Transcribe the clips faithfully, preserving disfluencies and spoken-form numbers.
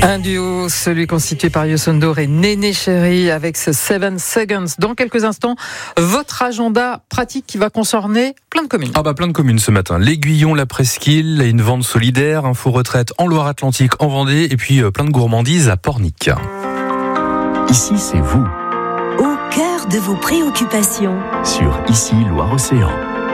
Un duo, celui constitué par Youssou N'Dour et Néné Chéri avec ce Seven Seconds. Dans quelques instants, votre agenda pratique qui va concerner plein de communes. Ah bah plein de communes ce matin. L'Aiguillon, la Presqu'île, une vente solidaire, info retraite en Loire-Atlantique, en Vendée et puis euh, plein de gourmandises à Pornic. Ici, c'est vous. Au cœur de vos préoccupations. Sur Ici, Loire-Océan.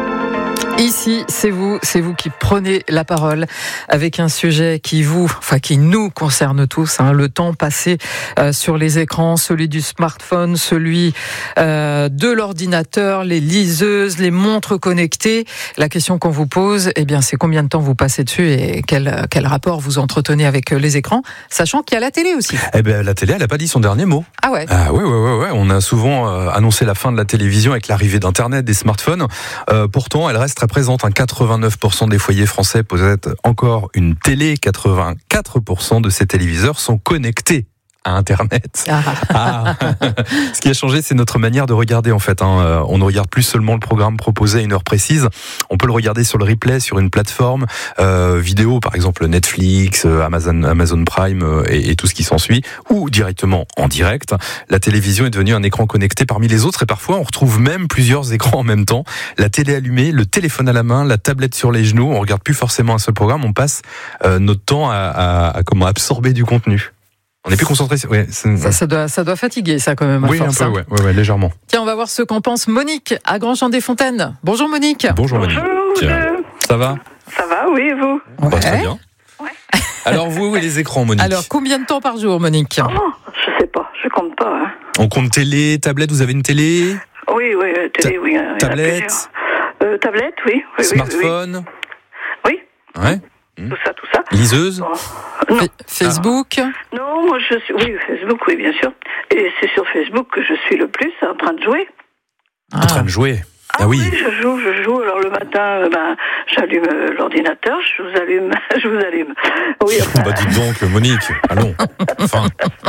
Ici, c'est vous, c'est vous qui prenez la parole avec un sujet qui vous, enfin qui nous concerne tous, hein, le temps passé euh, sur les écrans, celui du smartphone, celui euh, de l'ordinateur, les liseuses, les montres connectées. La question qu'on vous pose, eh bien, c'est combien de temps vous passez dessus et quel, quel rapport vous entretenez avec les écrans, sachant qu'il y a la télé aussi. Eh ben, la télé, elle n'a pas dit son dernier mot. Ah ouais. Ah ouais, ouais, ouais, ouais. On a souvent euh, annoncé la fin de la télévision avec l'arrivée d'Internet, des smartphones. Euh, pourtant, elle reste très présente. Hein. quatre-vingt-neuf pour cent des foyers français possèdent encore une télé. quatre-vingt-quatre pour cent de ces téléviseurs sont connectés à Internet. Ah. Ah. Ce qui a changé, c'est notre manière de regarder en fait. Hein. On ne regarde plus seulement le programme proposé à une heure précise. On peut le regarder sur le replay, sur une plateforme euh, vidéo, par exemple Netflix, Amazon, Amazon Prime euh, et, et tout ce qui s'ensuit, ou directement en direct. La télévision est devenue un écran connecté parmi les autres et parfois on retrouve même plusieurs écrans en même temps. La télé allumée, le téléphone à la main, la tablette sur les genoux. On regarde plus forcément un seul programme. On passe euh, notre temps à, à, à comment absorber du contenu. On n'est plus concentré. Ouais, ça, ça, doit, ça doit fatiguer, ça, quand même. À oui, force, un peu, hein. ouais, ouais, ouais, légèrement. Tiens, on va voir ce qu'en pense Monique à Grandchamp-des-Fontaines. Bonjour, Monique. Bonjour, Monique. Bonjour. Tiens, ça va ? Ça va, oui, et vous ? Ouais. Bah, très bien. Ouais. Alors, vous et les écrans, Monique ? Alors, combien de temps par jour, Monique ? Oh, je sais pas, je compte pas. Hein. On compte télé, tablette, vous avez une télé ? Oui, oui, euh, télé, Ta- oui. Euh, tablette ? euh, Tablette, oui. oui Smartphone ? Oui. oui. Ouais. oui. Tout ça, tout ça. Liseuse ? Oh. Non. F- Facebook ? Non, moi je suis. Oui, Facebook, oui, bien sûr. Et c'est sur Facebook que je suis le plus en train de jouer. En train de jouer. Ah, Ah oui. oui, je joue, je joue. Alors le matin, euh, ben, j'allume euh, l'ordinateur, je vous allume, je vous allume. Oui, enfin, Bah dites donc, Monique, allons. Enfin,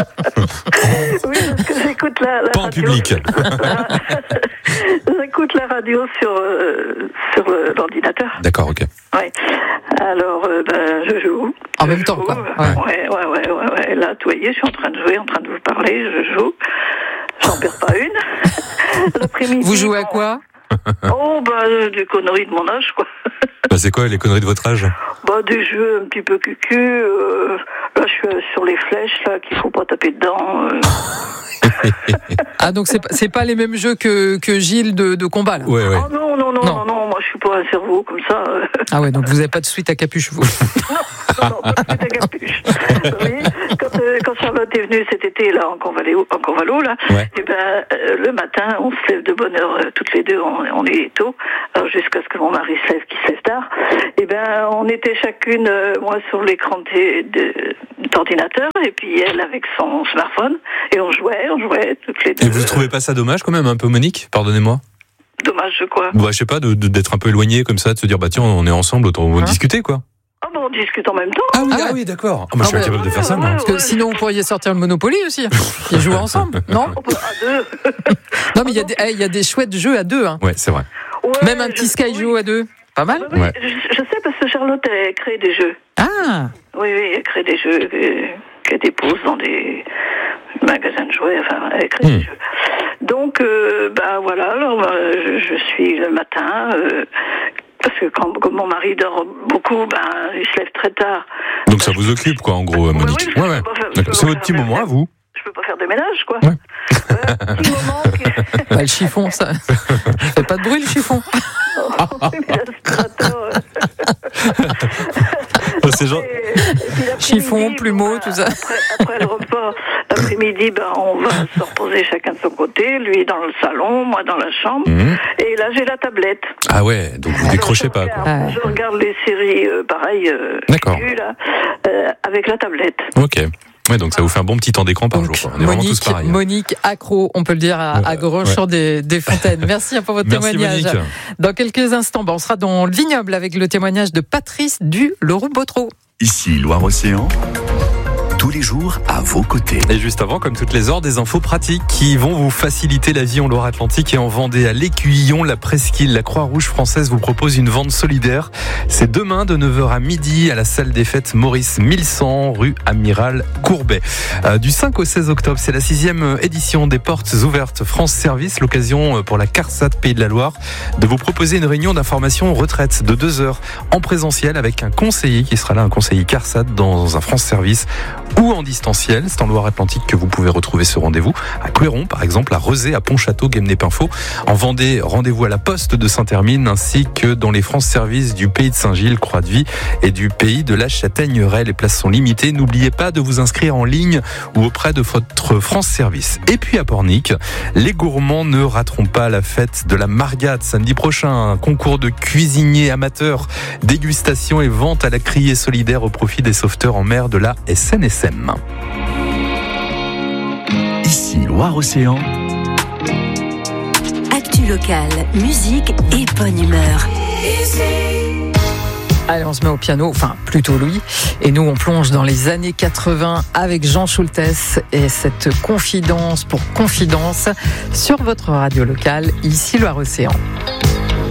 oui, parce que j'écoute la, la pas en radio. public. J'écoute la radio sur euh, sur euh, l'ordinateur. D'accord, ok. Ouais. Alors, euh, ben, je joue. En Je même temps, joue. quoi. Ouais, ouais, ouais, ouais, ouais, ouais. Là, vous voyez, je suis en train de jouer, en train de vous parler, je joue. J'en perds pas une. L'après-midi. Vous jouez à bon. quoi ? Oh, bah, euh, des conneries de mon âge, quoi. Bah c'est quoi les conneries de votre âge ? Bah, des jeux un petit peu cucu. Euh, là, je suis euh, sur les flèches, là, qu'il faut pas taper dedans. Euh. Ah, donc c'est pas, c'est pas les mêmes jeux que, que Gilles de, de combat, là ? Ouais, ouais. Oh non, non, non, Non. non, non, moi, je suis pas un cerveau comme ça. euh. Ah ouais, donc vous n'avez pas de suite à capuche, vous ? Non, non, pas de capuche. Oui, quand, euh, quand Charlotte est venue cet été, là, en Convalo, en Convalo là, Ouais. et ben, euh, le matin, on se lève de bonne heure, euh, toutes les deux, on, on est tôt, alors jusqu'à ce que mon mari se lève, qu'il se lève tard, et ben, on était chacune, euh, moi sur l'écran de, de, d'ordinateur, et puis elle avec son smartphone, et on jouait, on jouait, toutes les deux. Et vous trouvez pas ça dommage quand même un peu, Monique ? Pardonnez-moi. Dommage, quoi. Bah je sais pas, de, de- d'être un peu éloigné comme ça, de se dire bah tiens on est ensemble, autant Hein discuter quoi. Ah bon, on discute en même temps. Ah oui, Ah ah ouais. oui, d'accord. Ah, moi, je suis Ah, incapable bah, de faire ça, moi. ouais, Parce que sinon, vous pourriez sortir le Monopoly aussi. Et jouer ensemble, non ? On peut à deux. Non, mais il y, a des- eh, il y a des chouettes jeux à deux. Hein. Ouais, c'est vrai. Ouais, Même un petit je- Sky oui. Joe à deux. Pas mal ? Oui, Ouais. je, je sais parce que Charlotte a créé des jeux. Ah, Oui, oui, elle crée des jeux euh, qu'elle dépose dans des magasins de jouets, enfin, elle crée Hmm. des jeux. Donc, euh, ben voilà, alors euh, je, je suis le matin, euh, parce que quand, comme mon mari dort beaucoup, ben il se lève très tard. Donc ça vous occupe quoi en gros, Oui, Monique. oui, Ouais, je ouais. peux pas faire- je D'accord. peux C'est pas votre petit faire moment à mes- vous. Je peux pas faire de ménage, quoi. Ouais. Ouais, un petit moment qui... bah, le chiffon, ça fait pas de bruit, le chiffon. Oui, mais l'aspirateur, euh, Oh, c'est genre. Et- et puis l'après-midi, Chiffon, bon, plumeau, ben, tout ça. Après, après le repas, l'après-midi, ben, on va se reposer chacun de son côté, lui dans le salon, moi dans la chambre. Mhm. Et là, j'ai la tablette. Ah ouais, donc vous décrochez Alors, pas je quoi. regarde- Ah. Je regarde les séries, euh, pareil, euh, D'accord. cucu, là, euh, avec la tablette. Ok. Ouais, donc ça vous fait un bon petit temps d'écran par Donc, jour. Quoi. On est vraiment tous Monique, pareils. hein. Monique accro, on peut le dire, à, à Ouais, Grandchamp des, des Fontaines. Merci pour votre Merci témoignage. Monique. Dans quelques instants, ben, on sera dans le vignoble avec le témoignage de Patrice du Leroux-Botreau. Ici, Loire-Océan. tous les jours à vos côtés. Et juste avant, comme toutes les heures, des infos pratiques qui vont vous faciliter la vie en Loire-Atlantique et en Vendée. À l'Écuyillon, la Presqu'île, la Croix-Rouge française vous propose une vente solidaire. C'est demain de neuf heures à midi à la salle des fêtes Maurice mille cent, rue Amiral Courbet. Euh, du cinq au seize octobre, c'est la sixième édition des Portes Ouvertes France Service, l'occasion pour la CARSAT Pays de la Loire de vous proposer une réunion d'information retraite de deux heures en présentiel avec un conseiller qui sera là, un conseiller CARSAT dans un France Service ou en distanciel. C'est en Loire-Atlantique que vous pouvez retrouver ce rendez-vous. À Couéron, par exemple, à Rezé, à Pontchâteau, Guémené-Pinfo. En Vendée, rendez-vous à la Poste de Saint-Hermine ainsi que dans les France Services du Pays de Saint-Gilles, Croix-de-Vie et du Pays de la Châtaigneraie. Les places sont limitées. N'oubliez pas de vous inscrire en ligne ou auprès de votre France Service. Et puis à Pornic, les gourmands ne rateront pas la fête de la Margate samedi prochain. Un concours de cuisiniers amateurs, dégustation et vente à la criée solidaire au profit des sauveteurs en mer de la S N S M. Ici Loire-Océan. Actu locale, musique et bonne humeur. Allez, on se met au piano, enfin plutôt lui. Et nous, on plonge dans les années quatre-vingts avec Jean Schultes et cette confidence pour confidence sur votre radio locale, ici Loire-Océan.